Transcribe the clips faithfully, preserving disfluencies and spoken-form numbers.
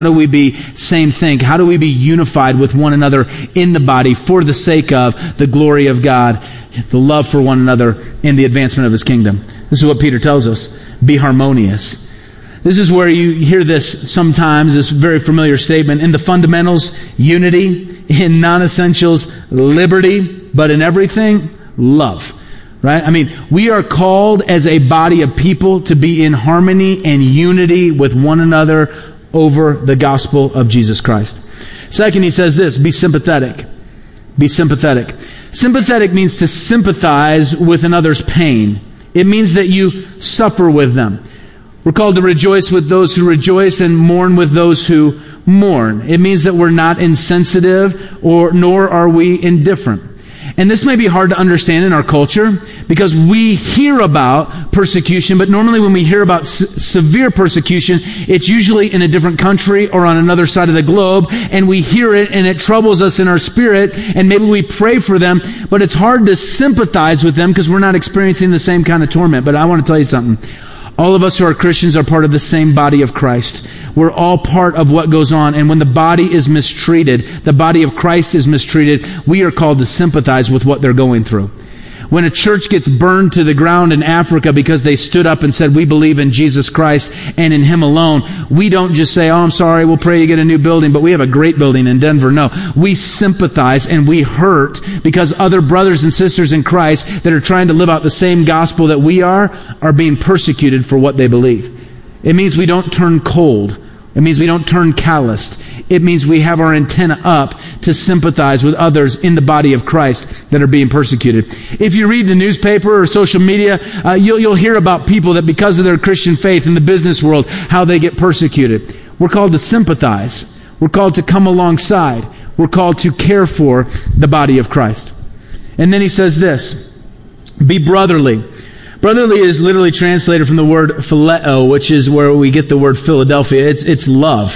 How do we be same thing? How do we be unified with one another in the body for the sake of the glory of God, the love for one another, and the advancement of His kingdom? This is what Peter tells us. Be harmonious. This is where you hear this sometimes, this very familiar statement. In the fundamentals, unity. In non-essentials, liberty. But in everything, love. Right? I mean, we are called as a body of people to be in harmony and unity with one another over the gospel of Jesus Christ. Second, he says this, be sympathetic. Be sympathetic. Sympathetic means to sympathize with another's pain. It means that you suffer with them. We're called to rejoice with those who rejoice and mourn with those who mourn. It means that we're not insensitive, or nor are we indifferent. And this may be hard to understand in our culture because we hear about persecution, but normally when we hear about se- severe persecution, it's usually in a different country or on another side of the globe, and we hear it and it troubles us in our spirit, and maybe we pray for them, but it's hard to sympathize with them because we're not experiencing the same kind of torment. But I want to tell you something. All of us who are Christians are part of the same body of Christ. We're all part of what goes on. And when the body is mistreated, the body of Christ is mistreated, we are called to sympathize with what they're going through. When a church gets burned to the ground in Africa because they stood up and said, we believe in Jesus Christ and in Him alone, we don't just say, oh, I'm sorry, we'll pray you get a new building, but we have a great building in Denver. No, we sympathize and we hurt because other brothers and sisters in Christ that are trying to live out the same gospel that we are, are being persecuted for what they believe. It means we don't turn cold. It means we don't turn calloused. It means we have our antenna up to sympathize with others in the body of Christ that are being persecuted. If you read the newspaper or social media, uh, you'll, you'll hear about people that because of their Christian faith in the business world, how they get persecuted. We're called to sympathize. We're called to come alongside. We're called to care for the body of Christ. And then he says this, be brotherly. Brotherly is literally translated from the word phileo, which is where we get the word Philadelphia. It's, it's love.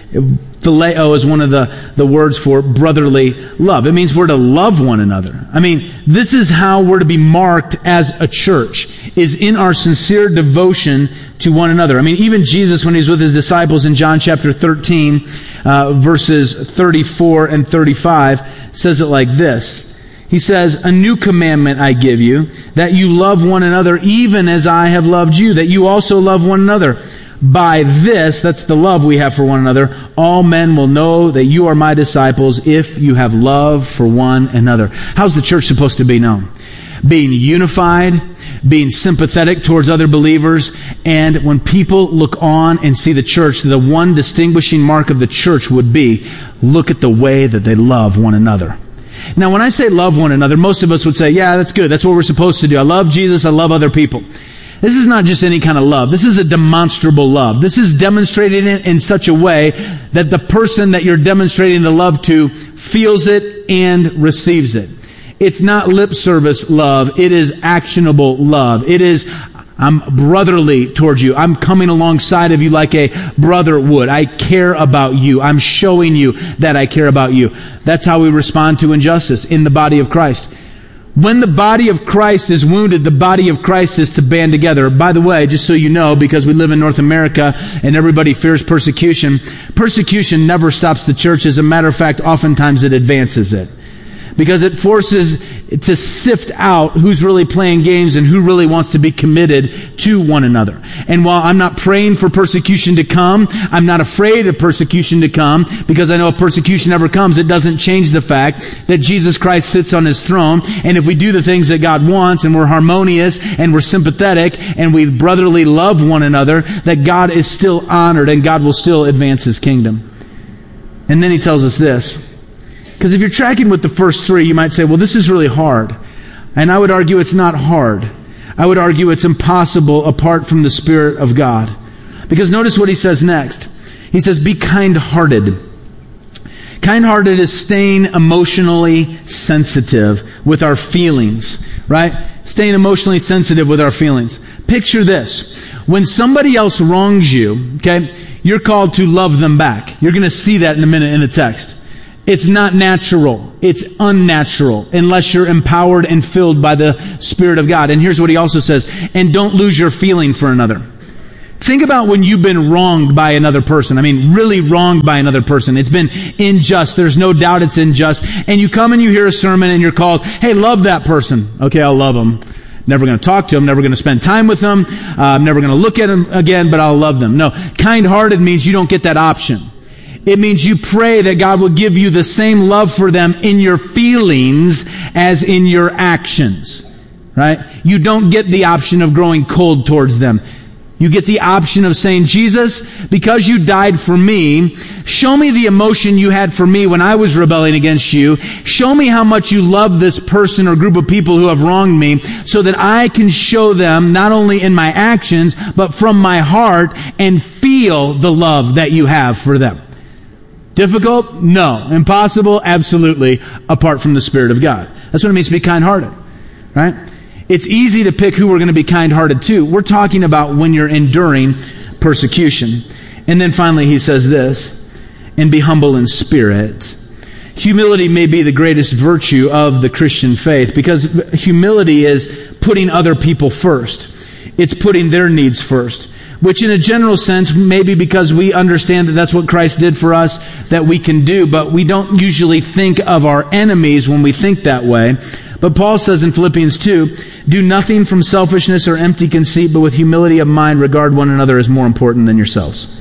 Phileo is one of the, the words for brotherly love. It means we're to love one another. I mean, this is how we're to be marked as a church, is in our sincere devotion to one another. I mean, even Jesus, when He was with His disciples in John chapter thirteen, uh, verses thirty-four and thirty-five, says it like this. He says, a new commandment I give you, that you love one another even as I have loved you, that you also love one another. By this, that's the love we have for one another, all men will know that you are my disciples if you have love for one another. How's the church supposed to be known? Being unified, being sympathetic towards other believers, and when people look on and see the church, the one distinguishing mark of the church would be, look at the way that they love one another. Now, when I say love one another, most of us would say, yeah, that's good. That's what we're supposed to do. I love Jesus. I love other people. This is not just any kind of love. This is a demonstrable love. This is demonstrated in, in such a way that the person that you're demonstrating the love to feels it and receives it. It's not lip service love. It is actionable love. It is, I'm brotherly towards you. I'm coming alongside of you like a brother would. I care about you. I'm showing you that I care about you. That's how we respond to injustice in the body of Christ. When the body of Christ is wounded, the body of Christ is to band together. By the way, just so you know, because we live in North America and everybody fears persecution, persecution never stops the church. As a matter of fact, oftentimes it advances it. Because it forces to sift out who's really playing games and who really wants to be committed to one another. And while I'm not praying for persecution to come, I'm not afraid of persecution to come, because I know if persecution ever comes, it doesn't change the fact that Jesus Christ sits on His throne. And if we do the things that God wants, and we're harmonious, and we're sympathetic, and we brotherly love one another, that God is still honored and God will still advance His kingdom. And then he tells us this. Because if you're tracking with the first three, you might say, well, this is really hard. And I would argue it's not hard. I would argue it's impossible apart from the Spirit of God. Because notice what he says next. He says, be kind-hearted. Kind-hearted is staying emotionally sensitive with our feelings, right? Staying emotionally sensitive with our feelings. Picture this. When somebody else wrongs you, okay, you're called to love them back. You're going to see that in a minute in the text. It's not natural. It's unnatural unless you're empowered and filled by the Spirit of God. And here's what he also says. And don't lose your feeling for another. Think about when you've been wronged by another person. I mean, really wronged by another person. It's been unjust. There's no doubt it's unjust. And you come and you hear a sermon and you're called, hey, love that person. Okay, I'll love them. Never going to talk to them. Never going to spend time with them. Uh, I'm never going to look at them again, but I'll love them. No, kind-hearted means you don't get that option. It means you pray that God will give you the same love for them in your feelings as in your actions. Right? You don't get the option of growing cold towards them. You get the option of saying, Jesus, because you died for me, show me the emotion you had for me when I was rebelling against you. Show me how much you love this person or group of people who have wronged me so that I can show them not only in my actions, but from my heart and feel the love that you have for them. Difficult? No. Impossible? Absolutely. Apart from the Spirit of God. That's what it means to be kind-hearted. Right? It's easy to pick who we're going to be kind-hearted to. We're talking about when you're enduring persecution. And then finally he says this, and be humble in spirit. Humility may be the greatest virtue of the Christian faith because humility is putting other people first. It's putting their needs first. Which in a general sense, maybe because we understand that that's what Christ did for us, that we can do, but we don't usually think of our enemies when we think that way. But Paul says in Philippians two, do nothing from selfishness or empty conceit, but with humility of mind regard one another as more important than yourselves.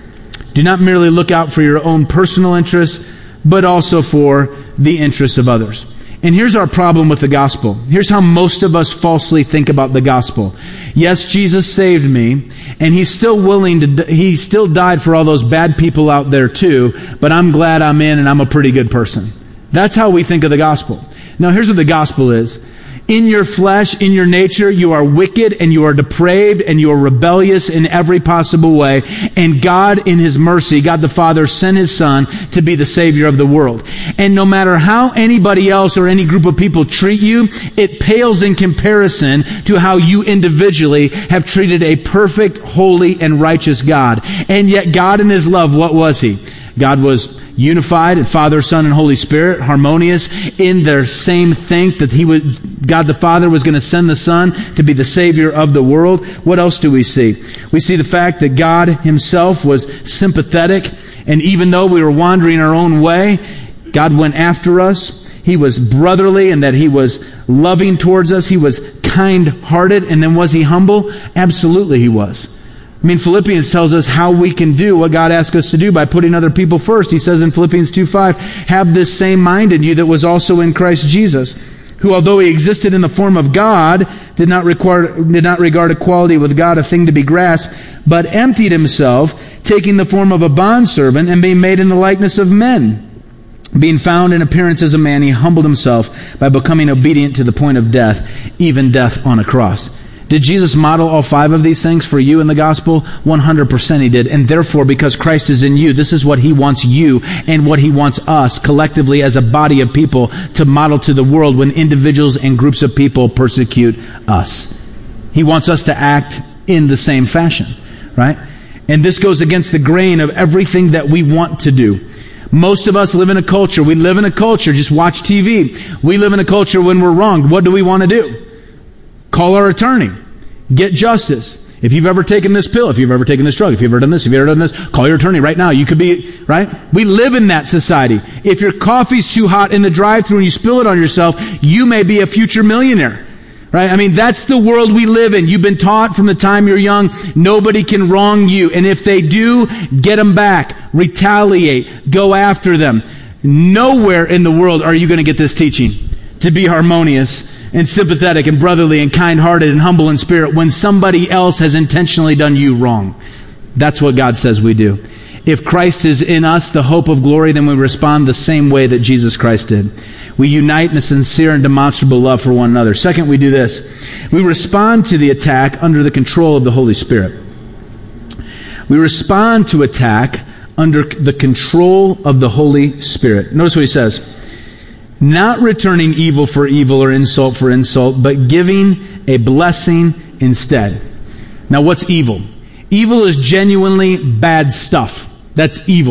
Do not merely look out for your own personal interests, but also for the interests of others. And here's our problem with the gospel. Here's how most of us falsely think about the gospel. Yes, Jesus saved me, and He's still willing to, He still died for all those bad people out there too, but I'm glad I'm in and I'm a pretty good person. That's how we think of the gospel. Now here's what the gospel is. In your flesh, in your nature, you are wicked and you are depraved and you are rebellious in every possible way. And God, in His mercy, God the Father sent His Son to be the Savior of the world. And no matter how anybody else or any group of people treat you, it pales in comparison to how you individually have treated a perfect, holy, and righteous God. And yet God in His love, what was He? God was unified in Father, Son, and Holy Spirit, harmonious in their same think that He would, God the Father was going to send the Son to be the Savior of the world. What else do we see? We see the fact that God Himself was sympathetic, and even though we were wandering our own way, God went after us. He was brotherly in that He was loving towards us. He was kind-hearted, and then was He humble? Absolutely He was. I mean, Philippians tells us how we can do what God asks us to do by putting other people first. He says in Philippians two five, have this same mind in you that was also in Christ Jesus, who although He existed in the form of God, did not require, did not regard equality with God a thing to be grasped, but emptied Himself, taking the form of a bondservant and being made in the likeness of men. Being found in appearance as a man, He humbled Himself by becoming obedient to the point of death, even death on a cross. Did Jesus model all five of these things for you in the gospel? one hundred percent He did. And therefore, because Christ is in you, this is what He wants you and what He wants us collectively as a body of people to model to the world when individuals and groups of people persecute us. He wants us to act in the same fashion, right? And this goes against the grain of everything that we want to do. Most of us live in a culture. We live in a culture. Just watch T V. We live in a culture when we're wronged. What do we want to do? Call our attorney. Get justice. If you've ever taken this pill, if you've ever taken this drug, if you've ever done this, if you've ever done this, call your attorney right now. You could be, right? We live in that society. If your coffee's too hot in the drive-thru and you spill it on yourself, you may be a future millionaire. Right? I mean, that's the world we live in. You've been taught from the time you're young, nobody can wrong you. And if they do, get them back. Retaliate. Go after them. Nowhere in the world are you going to get this teaching. To be harmonious and sympathetic and brotherly and kind-hearted and humble in spirit when somebody else has intentionally done you wrong. That's what God says we do. If Christ is in us, the hope of glory, then we respond the same way that Jesus Christ did. We unite in a sincere and demonstrable love for one another. Second, we do this. We respond to the attack under the control of the Holy Spirit. We respond to attack under the control of the Holy Spirit. Notice what he says. Not returning evil for evil or insult for insult, but giving a blessing instead. Now, what's evil? Evil is genuinely bad stuff. That's evil.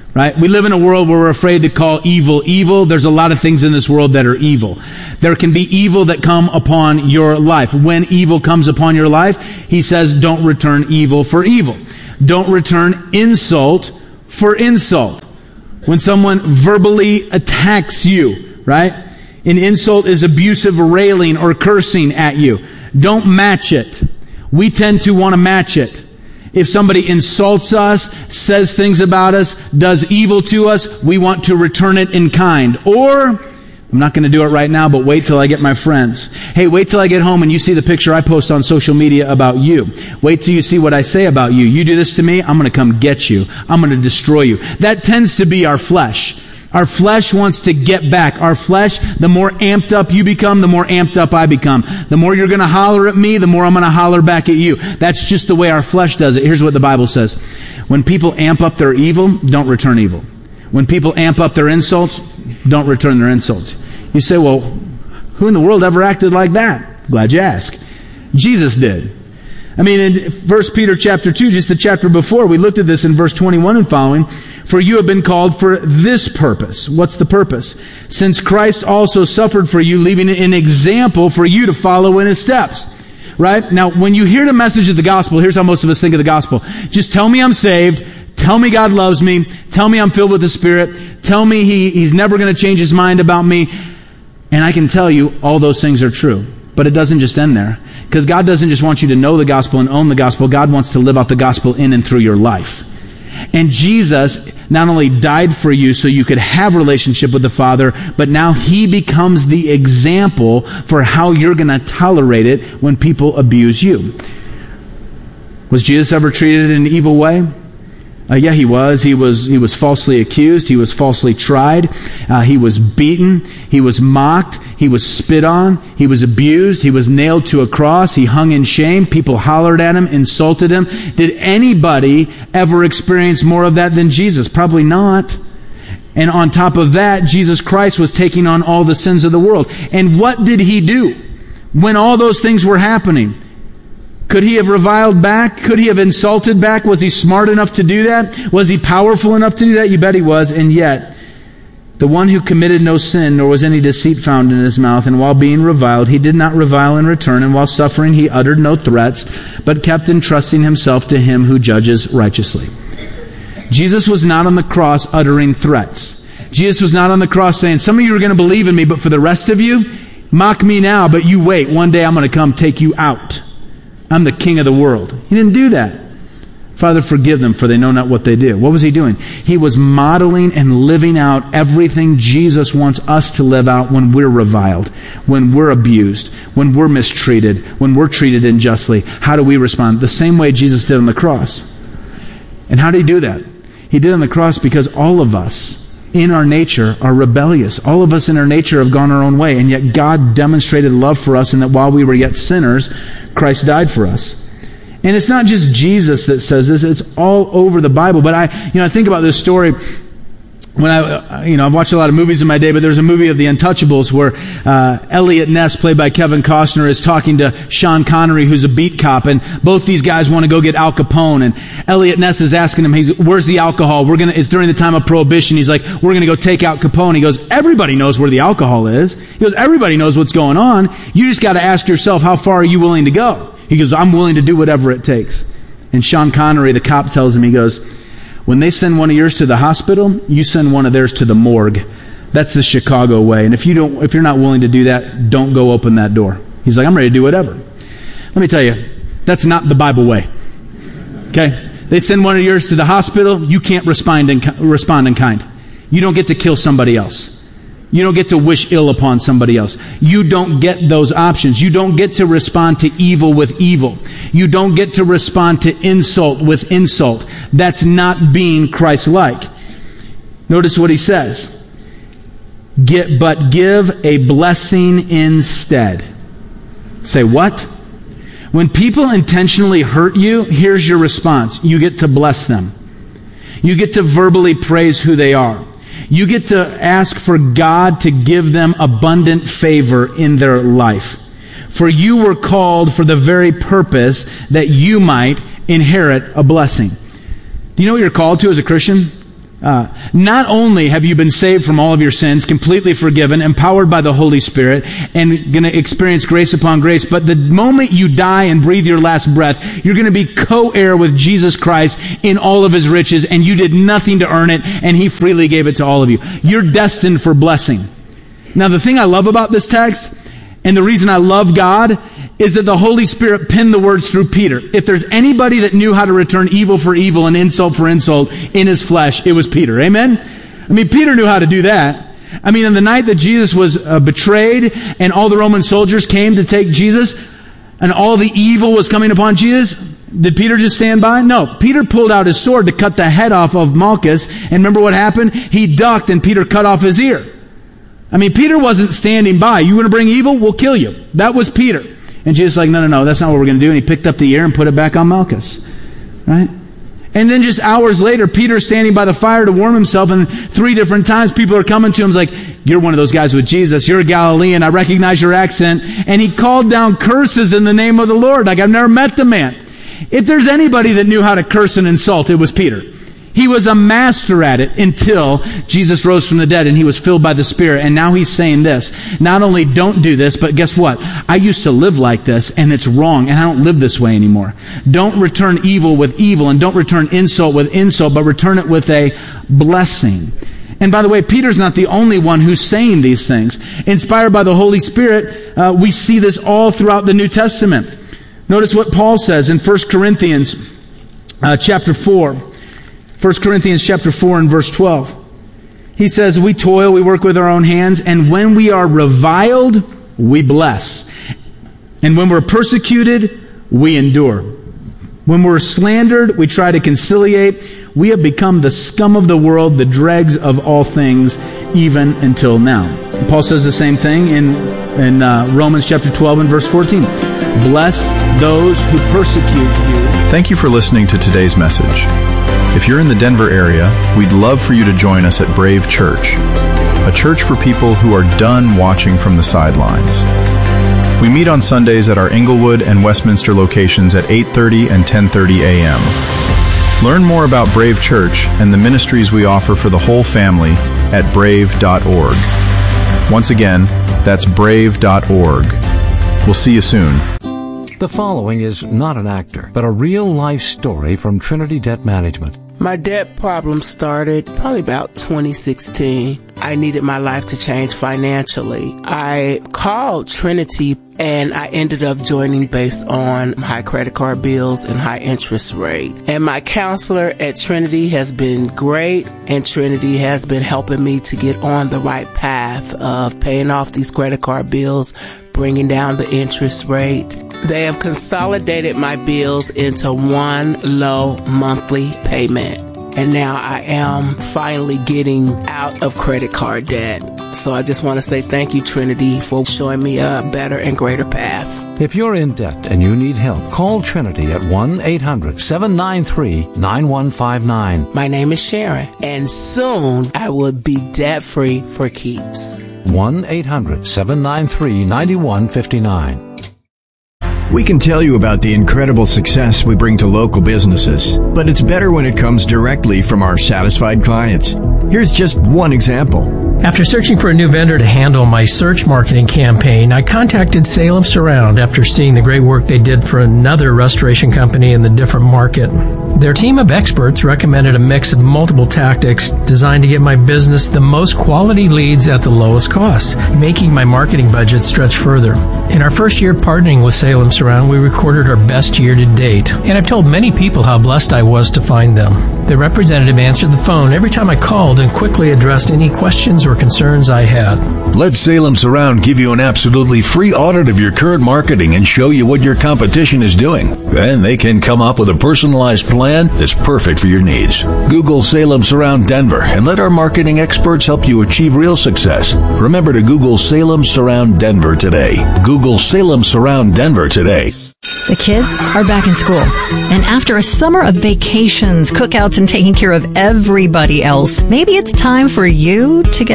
Right? We live in a world where we're afraid to call evil evil. There's a lot of things in this world that are evil. There can be evil that come upon your life. When evil comes upon your life, he says, don't return evil for evil. Don't return insult for insult. When someone verbally attacks you, right? An insult is abusive railing or cursing at you. Don't match it. We tend to want to match it. If somebody insults us, says things about us, does evil to us, we want to return it in kind. Or, I'm not going to do it right now, but wait till I get my friends. Hey, wait till I get home and you see the picture I post on social media about you. Wait till you see what I say about you. You do this to me, I'm going to come get you. I'm going to destroy you. That tends to be our flesh. Our flesh wants to get back. Our flesh, the more amped up you become, the more amped up I become. The more you're going to holler at me, the more I'm going to holler back at you. That's just the way our flesh does it. Here's what the Bible says. When people amp up their evil, don't return evil. When people amp up their insults, don't return their insults. You say, well, who in the world ever acted like that? Glad you asked. Jesus did. I mean, in First Peter chapter two, just the chapter before, we looked at this in verse twenty-one and following. For you have been called for this purpose. What's the purpose? Since Christ also suffered for you, leaving an example for you to follow in his steps. Right? Now, when you hear the message of the gospel, here's how most of us think of the gospel. Just tell me I'm saved. Tell me God loves me. Tell me I'm filled with the Spirit. Tell me he, he's never going to change his mind about me. And I can tell you all those things are true. But it doesn't just end there. Because God doesn't just want you to know the gospel and own the gospel. God wants to live out the gospel in and through your life. And Jesus not only died for you so you could have relationship with the Father, but now he becomes the example for how you're going to tolerate it when people abuse you. Was Jesus ever treated in an evil way? Uh, yeah, he was. He was he was falsely accused. He was falsely tried. Uh, he was beaten. He was mocked. He was spit on. He was abused. He was nailed to a cross. He hung in shame. People hollered at him, insulted him. Did anybody ever experience more of that than Jesus? Probably not. And on top of that, Jesus Christ was taking on all the sins of the world. And what did he do when all those things were happening? Could he have reviled back? Could he have insulted back? Was he smart enough to do that? Was he powerful enough to do that? You bet he was. And yet, the one who committed no sin, nor was any deceit found in his mouth, and while being reviled, he did not revile in return, and while suffering, he uttered no threats, but kept entrusting himself to him who judges righteously. Jesus was not on the cross uttering threats. Jesus was not on the cross saying, some of you are going to believe in me, but for the rest of you, mock me now, but you wait. One day I'm going to come take you out. I'm the king of the world. He didn't do that. Father, forgive them, for they know not what they do. What was he doing? He was modeling and living out everything Jesus wants us to live out when we're reviled, when we're abused, when we're mistreated, when we're treated unjustly. How do we respond? The same way Jesus did on the cross. And how did he do that? He did on the cross because all of us in our nature are rebellious. All of us in our nature have gone our own way, and yet God demonstrated love for us in that while we were yet sinners, Christ died for us. And it's not just Jesus that says this, it's all over the Bible. But I, you know, I think about this story when I, you know, I've watched a lot of movies in my day, but there's a movie of The Untouchables where uh, Elliot Ness, played by Kevin Costner, is talking to Sean Connery, who's a beat cop, and both these guys want to go get Al Capone. And Elliot Ness is asking him, he's, where's the alcohol? We're gonna, it's during the time of Prohibition. He's like, we're gonna go take out Capone. He goes, everybody knows where the alcohol is. He goes, everybody knows what's going on. You just got to ask yourself, how far are you willing to go? He goes, I'm willing to do whatever it takes. And Sean Connery, the cop, tells him, he goes, when they send one of yours to the hospital, you send one of theirs to the morgue. That's the Chicago way. And if you don't, if you're not willing to do that, don't go open that door. He's like, I'm ready to do whatever. Let me tell you, that's not the Bible way. Okay? They send one of yours to the hospital, you can't respond in, respond in kind. You don't get to kill somebody else. You don't get to wish ill upon somebody else. You don't get those options. You don't get to respond to evil with evil. You don't get to respond to insult with insult. That's not being Christ-like. Notice what he says. Get, but give a blessing instead. Say what? When people intentionally hurt you, here's your response. You get to bless them. You get to verbally praise who they are. You get to ask for God to give them abundant favor in their life. For you were called for the very purpose that you might inherit a blessing. Do you know what you're called to as a Christian? Uh, not only have you been saved from all of your sins, completely forgiven, empowered by the Holy Spirit, and going to experience grace upon grace, but the moment you die and breathe your last breath, you're going to be co-heir with Jesus Christ in all of His riches, and you did nothing to earn it, and He freely gave it to all of you. You're destined for blessing. Now, the thing I love about this text, and the reason I love God, is that the Holy Spirit penned the words through Peter. If there's anybody that knew how to return evil for evil and insult for insult in his flesh, it was Peter. Amen? I mean, Peter knew how to do that. I mean, on the night that Jesus was uh, betrayed and all the Roman soldiers came to take Jesus and all the evil was coming upon Jesus, did Peter just stand by? No. Peter pulled out his sword to cut the head off of Malchus, and remember what happened? He ducked and Peter cut off his ear. I mean, Peter wasn't standing by. You want to bring evil? We'll kill you. That was Peter. And Jesus is like, no, no, no, that's not what we're going to do. And he picked up the ear and put it back on Malchus. Right? And then just hours later, Peter's standing by the fire to warm himself, and three different times people are coming to him like, you're one of those guys with Jesus. You're a Galilean. I recognize your accent. And he called down curses in the name of the Lord. Like, I've never met the man. If there's anybody that knew how to curse and insult, it was Peter. He was a master at it until Jesus rose from the dead and he was filled by the Spirit. And now he's saying this. Not only don't do this, but guess what? I used to live like this and it's wrong and I don't live this way anymore. Don't return evil with evil and don't return insult with insult, but return it with a blessing. And by the way, Peter's not the only one who's saying these things. Inspired by the Holy Spirit, uh, we see this all throughout the New Testament. Notice what Paul says in First Corinthians uh, chapter four. First Corinthians chapter four and verse twelve. He says, we toil, we work with our own hands, and when we are reviled, we bless. And when we're persecuted, we endure. When we're slandered, we try to conciliate. We have become the scum of the world, the dregs of all things, even until now. And Paul says the same thing in, in uh, Romans chapter twelve and verse fourteen. Bless those who persecute you. Thank you for listening to today's message. If you're in the Denver area, we'd love for you to join us at Brave Church, a church for people who are done watching from the sidelines. We meet on Sundays at our Inglewood and Westminster locations at eight thirty and ten thirty a.m. Learn more about Brave Church and the ministries we offer for the whole family at brave dot org. Once again, that's brave dot org. We'll see you soon. The following is not an actor, but a real-life story from Trinity Debt Management. My debt problem started probably about twenty sixteen. I needed my life to change financially. I called Trinity and I ended up joining based on high credit card bills and high interest rate. And my counselor at Trinity has been great, and Trinity has been helping me to get on the right path of paying off these credit card bills, bringing down the interest rate. They have consolidated my bills into one low monthly payment. And now I am finally getting out of credit card debt. So I just want to say thank you, Trinity, for showing me a better and greater path. If you're in debt and you need help, call Trinity at one eight hundred seven nine three nine one five nine. My name is Sharon, and soon I will be debt-free for keeps. one eight hundred seven nine three nine one five nine. We can tell you about the incredible success we bring to local businesses, but it's better when it comes directly from our satisfied clients. Here's just one example. After searching for a new vendor to handle my search marketing campaign, I contacted Salem Surround after seeing the great work they did for another restoration company in the different market. Their team of experts recommended a mix of multiple tactics designed to get my business the most quality leads at the lowest cost, making my marketing budget stretch further. In our first year partnering with Salem Surround, we recorded our best year to date, and I've told many people how blessed I was to find them. The representative answered the phone every time I called and quickly addressed any questions or concerns I had. Let Salem Surround give you an absolutely free audit of your current marketing and show you what your competition is doing. Then they can come up with a personalized plan that's perfect for your needs. Google Salem Surround Denver and let our marketing experts help you achieve real success. Remember to Google Salem Surround Denver today. Google Salem Surround Denver today. The kids are back in school, and after a summer of vacations, cookouts, and taking care of everybody else, maybe it's time for you to get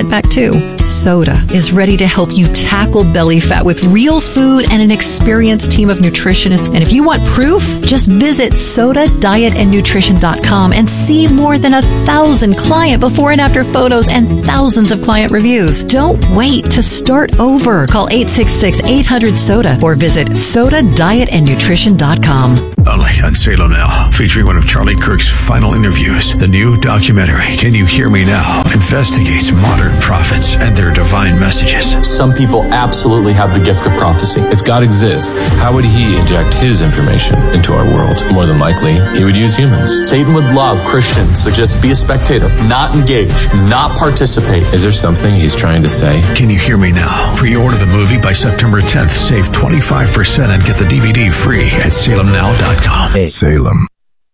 get back too. Soda is ready to help you tackle belly fat with real food and an experienced team of nutritionists. And if you want proof, just visit soda diet and nutrition dot com and see more than a thousand client before and after photos and thousands of client reviews. Don't wait to start over. Call eight six six, eight hundred, SODA or visit soda diet and nutrition dot com. Only on Salem Now, featuring one of Charlie Kirk's final interviews. The new documentary, Can You Hear Me Now?, investigates modern prophets and their divine messages. Some people absolutely have the gift of prophecy. If God exists, how would he inject his information into our world? More than likely, he would use humans. Satan would love Christians to just be a spectator, not engage, not participate. Is there something he's trying to say? Can You Hear Me Now? Pre-order the movie by September tenth. Save twenty-five percent and get the D V D free at salem now dot com. Hey. Salem.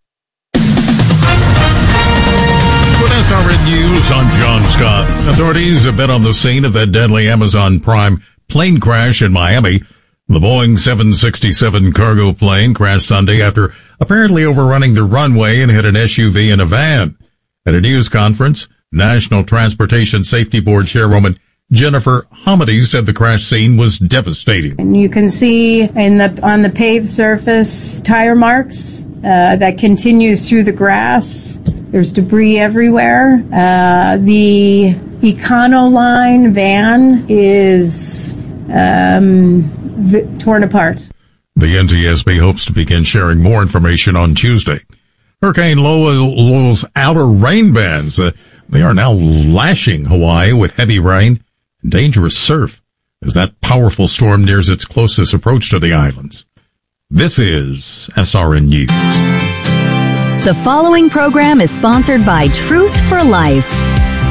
With S R N News, I'm John Scott. Authorities have been on the scene of that deadly Amazon Prime plane crash in Miami. The Boeing seven sixty-seven cargo plane crashed Sunday after apparently overrunning the runway and hit an S U V and a van. At a news conference, National Transportation Safety Board Chairwoman Jennifer Hamady said the crash scene was devastating. And you can see in the on the paved surface tire marks uh, that continues through the grass. There's debris everywhere. Uh, the Econoline van is um, v- torn apart. The N T S B hopes to begin sharing more information on Tuesday. Hurricane Lowell's outer rain bands, uh, they are now lashing Hawaii with heavy rain and dangerous surf as that powerful storm nears its closest approach to the islands. This is S R N News. The following program is sponsored by Truth for Life.